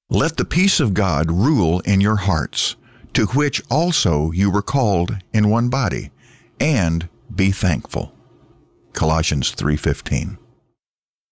Let the peace of God rule in your hearts, to which also you were called in one body, and be thankful. Colossians 3:15.